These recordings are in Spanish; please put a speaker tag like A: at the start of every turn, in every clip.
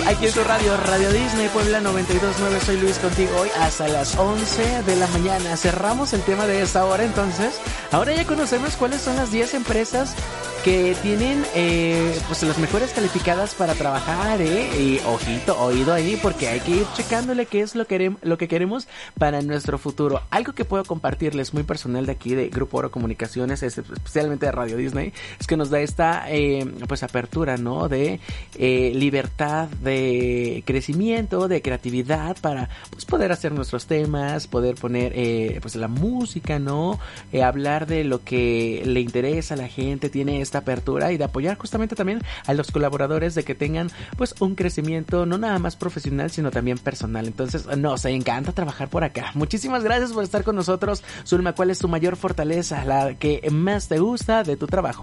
A: Aquí en tu radio, Radio Disney Puebla 92.9, soy Luis contigo hoy hasta las 11 de la mañana. Cerramos el tema de esta hora, entonces. Ahora ya conocemos cuáles son las 10 empresas que tienen pues las mejores calificadas para trabajar, y ojito, oído ahí, porque hay que ir checándole qué es lo que queremos para nuestro futuro. Algo que puedo compartirles muy personal de aquí de Grupo Oro Comunicaciones, especialmente de Radio Disney, es que nos da esta pues apertura, ¿no? De libertad, de crecimiento, de creatividad para pues poder hacer nuestros temas, poder poner pues la música, ¿no? Hablar de lo que le interesa a la gente, tiene esta apertura y de apoyar justamente también a los colaboradores de que tengan pues un crecimiento no nada más profesional sino también personal. Entonces nos encanta trabajar por acá. Muchísimas gracias por estar con nosotros. Zulma, ¿cuál es tu mayor fortaleza, la que más te gusta de tu trabajo?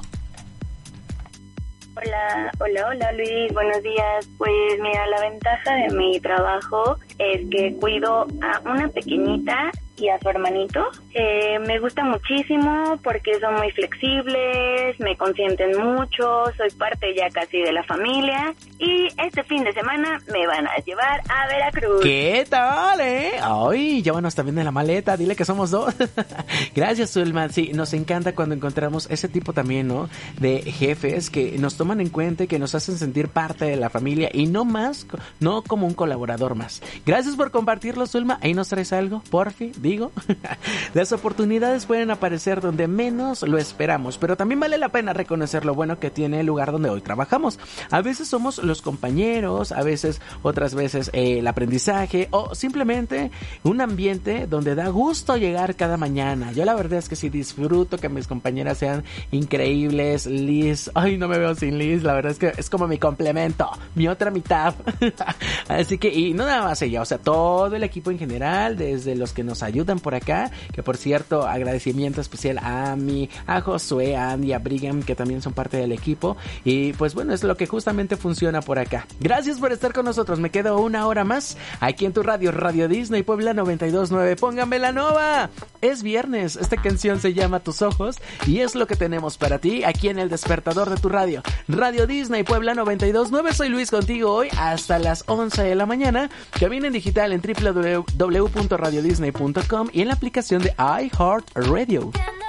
B: Hola Luis, buenos días. Pues mira, la ventaja de mi trabajo es que cuido a una pequeñita y a su hermanito. Me gusta muchísimo porque son muy flexibles, me consienten mucho, soy parte ya casi de la familia y este fin de semana me van a llevar a Veracruz.
A: ¿Qué tal, Ay, llévanos también en la maleta, dile que somos dos. Gracias, Zulma. Sí, nos encanta cuando encontramos ese tipo también, ¿no? De jefes que nos toman en cuenta y que nos hacen sentir parte de la familia y no como un colaborador más. Gracias por compartirlo, Zulma. Ahí nos traes algo, porfi. Digo, las oportunidades pueden aparecer donde menos lo esperamos, pero también vale la pena reconocer lo bueno que tiene el lugar donde hoy trabajamos. A veces somos los compañeros, a veces, otras veces el aprendizaje o simplemente un ambiente donde da gusto llegar cada mañana. Yo la verdad es que sí disfruto que mis compañeras sean increíbles. Liz, ay, no me veo sin Liz, la verdad es que es como mi complemento, mi otra mitad. Así que, y no nada más ella, o sea, todo el equipo en general, desde los que nos ayudan por acá, que por cierto, agradecimiento especial a Ami, a Josué, a Andy, a Brigham, que también son parte del equipo, y pues bueno, es lo que justamente funciona por acá. Gracias por estar con nosotros, me quedo una hora más, aquí en tu radio, Radio Disney Puebla 92.9, póngame la nova, es viernes, esta canción se llama Tus Ojos, y es lo que tenemos para ti, aquí en el despertador de tu radio, Radio Disney Puebla 92.9, soy Luis contigo hoy, hasta las 11 de la mañana, cabina en digital en www.radiodisney.com y en la aplicación de iHeartRadio.